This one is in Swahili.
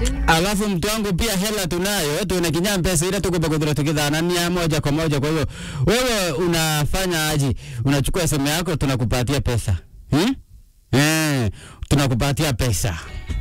Alafu mtu wangu pia hela tunayo, tuna kinyambesa ile tuko bagodoro tukidhana ni moja kwa moja. Kwa hiyo wewe unafanya aje? Unachukua simu yako tunakupatia pesa. Tunakupatia pesa.